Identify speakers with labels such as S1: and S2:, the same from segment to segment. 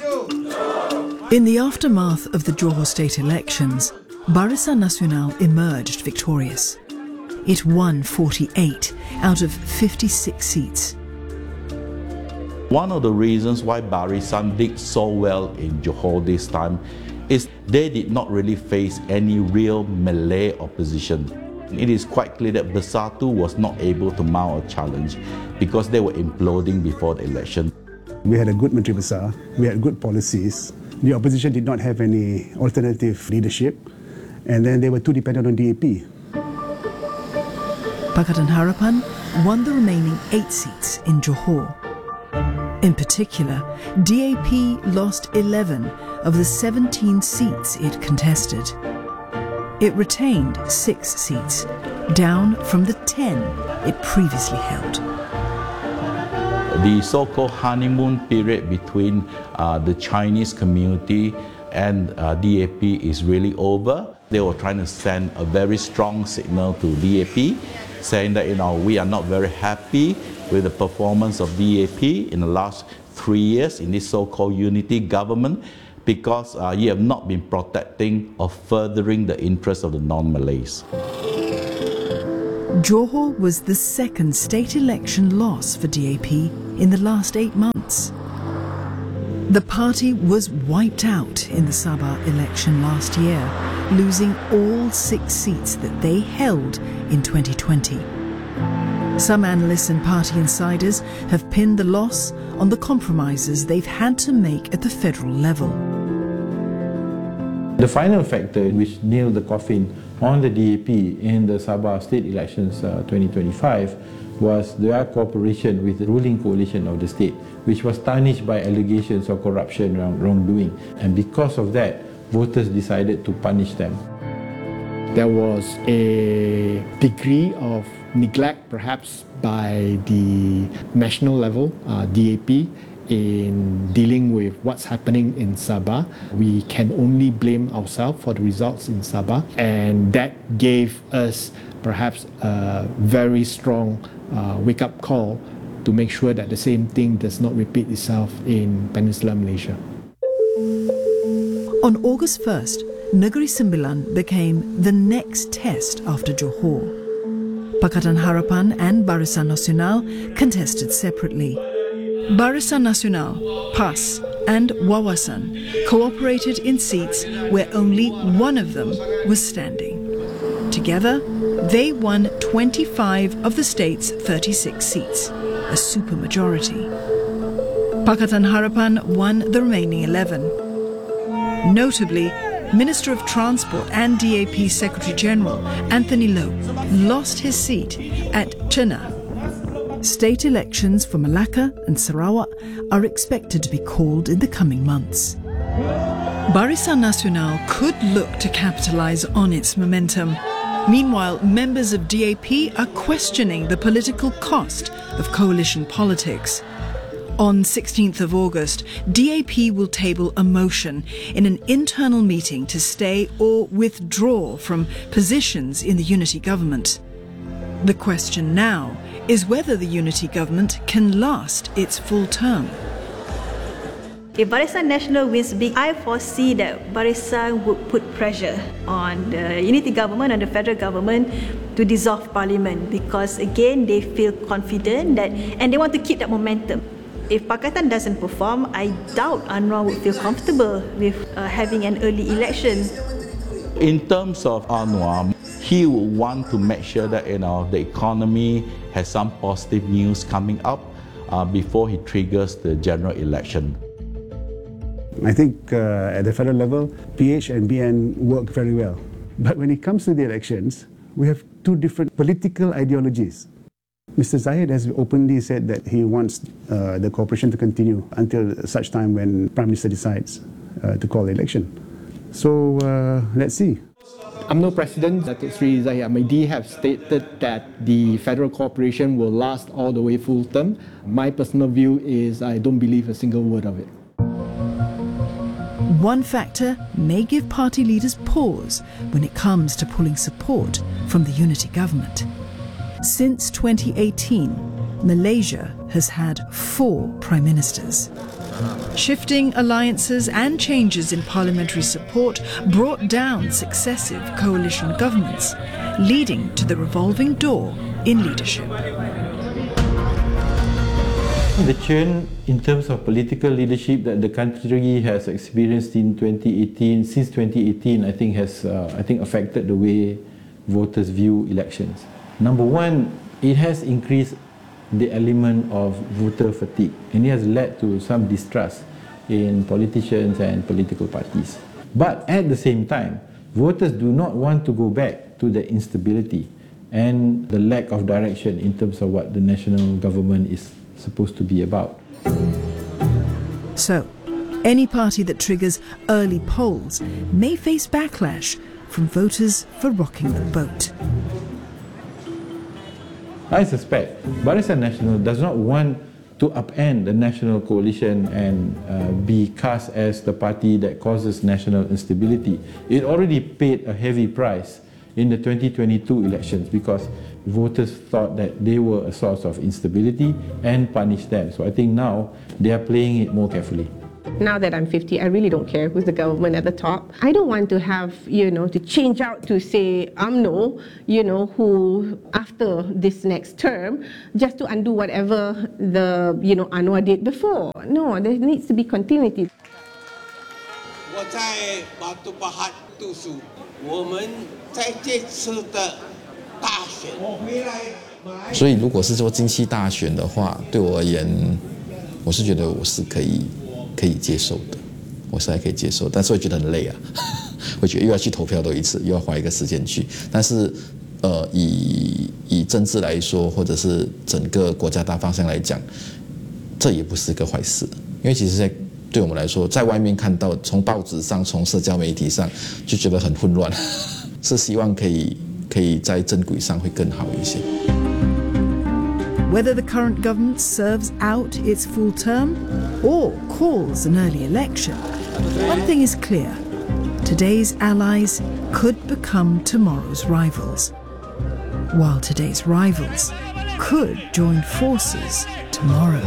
S1: In the aftermath of the Johor state elections, Barisan Nasional emerged victorious. It won 48 out of 56 seats.
S2: One of the reasons why Barisan did so well in Johor this time is they did not really face any real Malay opposition. It is quite clear that Bersatu was not able to mount a challenge because they were imploding before the election.
S3: We had a good Menteri Besar, we had good policies. The opposition did not have any alternative leadership, and then they were too dependent on DAP.
S1: Pakatan Harapan won the remaining 8 seats in Johor. In particular, DAP lost 11 of the 17 seats it contested. It retained 6 seats, down from the 10 it previously held.
S2: The so-called honeymoon period between the Chinese community and DAP is really over. They were trying to send a very strong signal to DAP, saying that we are not very happy with the performance of DAP in the last 3 years in this so-called unity government because you have not been protecting or furthering the interests of the non-Malays.
S1: Johor was the second state election loss for DAP in the last 8 months. The party was wiped out in the Sabah election last year, losing all 6 seats that they held in 2020. Some analysts and party insiders have pinned the loss on the compromises they've had to make at the federal level.
S4: The final factor which nailed the coffin on the DAP in the Sabah state elections 2025 was their cooperation with the ruling coalition of the state, which was tarnished by allegations of corruption and wrongdoing. And because of that, voters decided to punish them.
S5: There was a degree of neglect, perhaps by the national level, DAP, in dealing with what's happening in Sabah. We can only blame ourselves for the results in Sabah, and that gave us perhaps a very strong wake-up call to make sure that the same thing does not repeat itself in Peninsular Malaysia.
S1: On August 1st, Negeri Sembilan became the next test after Johor. Pakatan Harapan and Barisan Nasional contested separately. Barisan Nasional, PAS, and Wawasan cooperated in seats where only one of them was standing. Together, they won 25 of the state's 36 seats, a supermajority. Pakatan Harapan won the remaining 11. Notably, Minister of Transport and DAP Secretary General Anthony Loh lost his seat at Chenna. State elections for Malacca and Sarawak are expected to be called in the coming months. Barisan Nasional could look to capitalise on its momentum. Meanwhile, members of DAP are questioning the political cost of coalition politics. On 16th of August, DAP will table a motion in an internal meeting to stay or withdraw from positions in the unity government. The question now is whether the unity government can last its full term.
S6: If Barisan Nasional wins big, I foresee that Barisan would put pressure on the unity government and the federal government to dissolve parliament because, again, they feel confident that and they want to keep that momentum. If Pakatan doesn't perform, I doubt Anwar would feel comfortable with having an early election.
S2: In terms of Anwar, he will want to make sure that the economy has some positive news coming up before he triggers the general election.
S3: I think at the federal level, PH and BN work very well. But when it comes to the elections, we have two different political ideologies. Mr. Zahid has openly said that he wants the cooperation to continue until such time when Prime Minister decides to call the election. So let's see.
S5: UMNO President Datuk Sri Zahid Ahmadi have stated that the federal cooperation will last all the way full term. My personal view is I don't believe a single word of it.
S1: One factor may give party leaders pause when it comes to pulling support from the unity government. Since 2018, Malaysia has had 4 prime ministers. Shifting alliances and changes in parliamentary support brought down successive coalition governments, leading to the revolving door in leadership.
S4: The churn in terms of political leadership that the country has experienced in 2018, since 2018, I think has affected the way voters view elections. Number one, it has increased the element of voter fatigue, and it has led to some distrust in politicians and political parties. But at the same time, voters do not want to go back to the instability and the lack of direction in terms of what the national government is supposed to be about.
S1: So, any party that triggers early polls may face backlash from voters for rocking the boat.
S4: I suspect Barisan Nasional does not want to upend the national coalition and be cast as the party that causes national instability. It already paid a heavy price in the 2022 elections because voters thought that they were a source of instability and punished them. So I think now they are playing it more carefully.
S7: Now that I'm 50, I really don't care who's the government at the top. I don't want to have, to change out to say UMNO, who after this next term, just to undo whatever the, Anwar did before. No, there needs to be continuity.
S8: 我在马杜巴哈读书，我们在这次的大选，我回来马来。
S9: 所以，如果是说经济大选的话，对我而言，我是觉得我是可以接受的，我是还可以接受，但是会觉得很累啊，会觉得又要去投票多一次，又要花一个时间去。但是，以政治来说，或者是整个国家大方向来讲，这也不是个坏事，因为其实对我们来说，在外面看到，从报纸上、从社交媒体上，就觉得很混乱，是希望可以在正轨上会更好一些。
S1: Whether the current government serves out its full term or calls an early election, one thing is clear: today's allies could become tomorrow's rivals, while today's rivals could join forces tomorrow.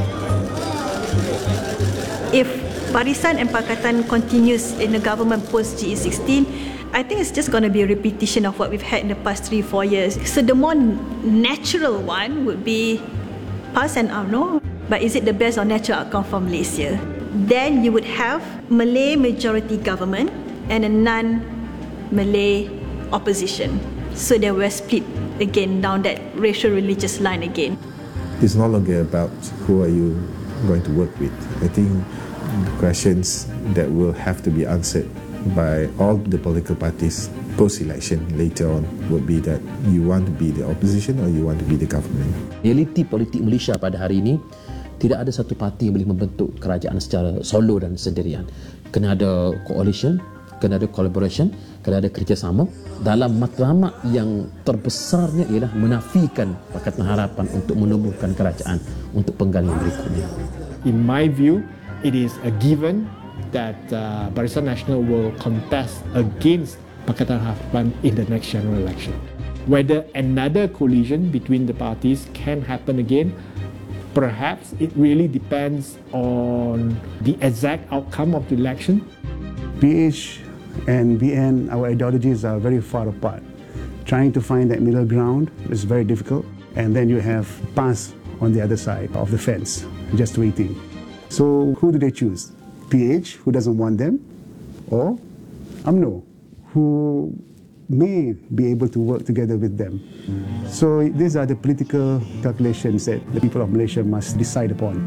S6: If Barisan and Pakatan continues in the government post GE16, I think it's just going to be a repetition of what we've had in the past 3-4 years. So the more natural one would be PAS and UMNO. But is it the best or natural outcome for Malaysia? Then you would have Malay majority government and a non-Malay opposition. So they were split again down that racial religious line again.
S10: It's no longer about who are you going to work with. I think the questions that will have to be answered by all the political parties post-election later on would be that you want to be the opposition or you want to be the government.
S11: Realiti politik Malaysia pada hari ini, tidak ada satu parti yang boleh membentuk kerajaan secara solo dan sendirian. Kena ada coalition, kena ada collaboration, kena ada kerjasama. Dalam matlamat yang terbesarnya ialah menafikan Pakatan Harapan untuk menubuhkan kerajaan untuk penggalian berikutnya.
S5: In my view, it is a given that Barisan Nasional will contest against Pakatan Harapan in the next general election. Whether another collision between the parties can happen again, perhaps it really depends on the exact outcome of the election.
S3: PH and BN, our ideologies are very far apart. Trying to find that middle ground is very difficult. And then you have PAS on the other side of the fence, just waiting. So who do they choose? PH, who doesn't want them, or UMNO, who may be able to work together with them. So these are the political calculations that the people of Malaysia must decide upon.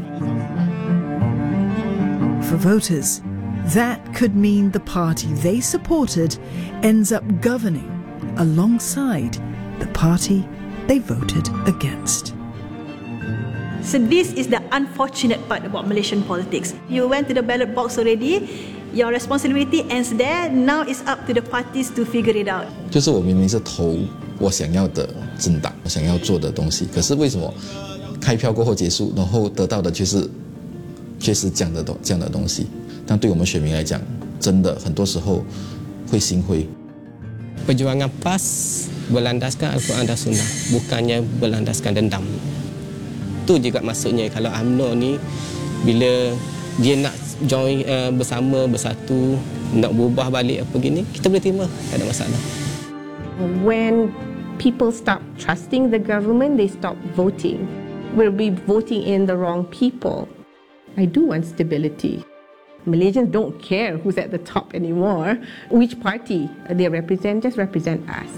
S1: For voters, that could mean the party they supported ends up governing alongside the party they voted against.
S6: So this is the unfortunate part about Malaysian politics. You went to the ballot box already, your responsibility ends there, now it's up to the parties to figure it out.
S9: 就是我明明是投我想要的政党，我想要做的东西，可是为什么开票过后结束，然后得到的却是这样的东西？但对我们选民来讲，真的很多时候会心灰。
S12: Perjuangan PAS berlandaskan Al-Quran dan Sunnah, bukannya berlandaskan dendam. Itu juga maksudnya kalau UMNO ni bila dia nak join bersama, bersatu, nak berubah balik apa gini, kita boleh terima, tak ada masalah.
S7: When people stop trusting the government, they stop voting. We'll be voting in the wrong people. I do want stability. Malaysians don't care who's at the top anymore. Which party they represent, just represent us.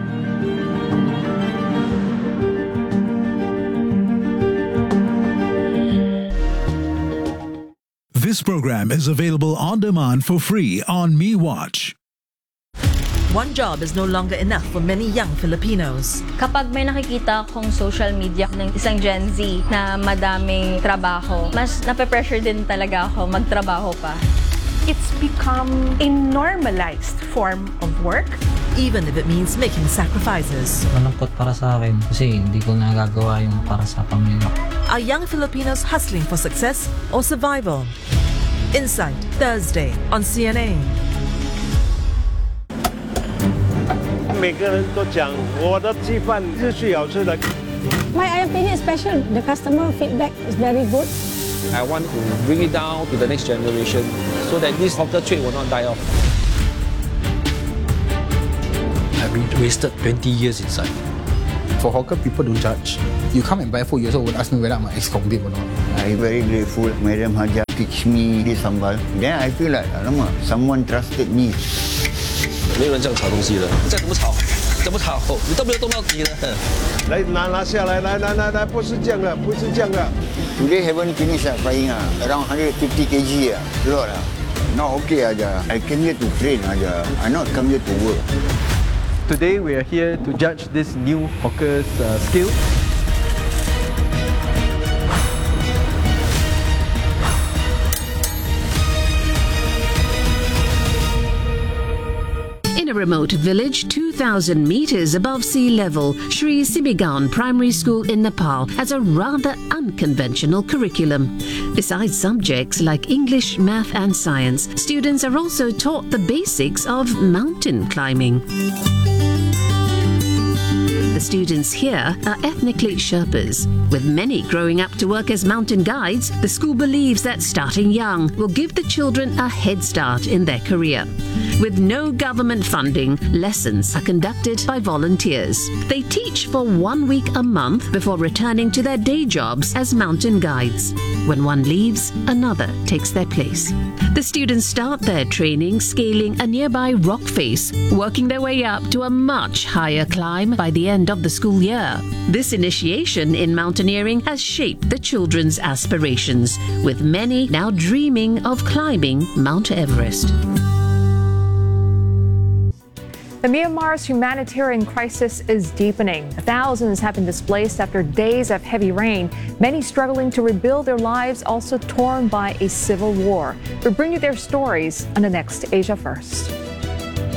S13: This program is available on demand for free on MeWatch.
S14: One job is no longer enough for many young Filipinos.
S15: Kapag may nakikita akong social media ng isang Gen Z na madaming trabaho, mas nape-pressure din talaga ako magtrabaho pa.
S16: It's become a normalized form of work.
S14: Even if it means making sacrifices.
S17: Malungkot para sa akin kasi hindi ko nagagawa yung para sa pamilya.
S14: Are young Filipinos hustling for success or survival? Insight, Thursday on CNA.
S18: 每个人都讲我的鸡饭是最好吃的。
S19: My opinion is special. The customer feedback is very good.
S20: I want to bring it down to the next generation so that this hawker trade will not die off.
S21: I've been wasted 20 years inside.
S22: For hawker, people don't judge. You come and buy food, you also will ask me whether I'm an ex-convict or not.
S23: I'm very grateful. Madam Haja teach me this sambal. Then I feel like, alamak, someone trusted me.
S20: 没有人这样炒东西的，再怎么炒，怎么炒，你都没有动到底的。
S18: 来拿下来，来，不是这样的，不是这样的。
S23: Today haven't finished frying around 150 kg lot Not okay aja. I came here to train aja. I not come here to work.
S24: Today we are here to judge this new hawker's skill.
S25: In a remote village 2,000 meters above sea level, Sri Sibigan Primary School in Nepal has a rather unconventional curriculum. Besides subjects like English, math and science, students are also taught the basics of mountain climbing. The students here are ethnically Sherpas. With many growing up to work as mountain guides, the school believes that starting young will give the children a head start in their career. With no government funding, lessons are conducted by volunteers. They teach for 1 week a month before returning to their day jobs as mountain guides. When one leaves, another takes their place. The students start their training scaling a nearby rock face, working their way up to a much higher climb by the end of the school year. This initiation in mountaineering has shaped the children's aspirations, with many now dreaming of climbing Mount Everest.
S16: The Myanmar's humanitarian crisis is deepening. Thousands have been displaced after days of heavy rain, many struggling to rebuild their lives, also torn by a civil war. We'll bring you their stories on the next Asia First.